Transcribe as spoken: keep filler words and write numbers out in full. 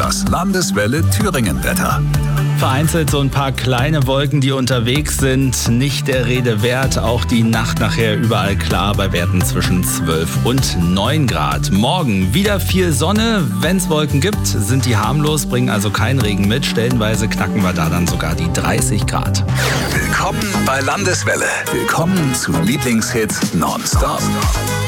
Das Landeswelle Thüringen-Wetter. Vereinzelt so ein paar kleine Wolken, die unterwegs sind. Nicht der Rede wert. Auch die Nacht nachher überall klar bei Werten zwischen zwölf und neun Grad. Morgen wieder viel Sonne. Wenn es Wolken gibt, sind die harmlos, bringen also keinen Regen mit. Stellenweise knacken wir da dann sogar die dreißig Grad. Willkommen bei Landeswelle. Willkommen zu Lieblingshits nonstop.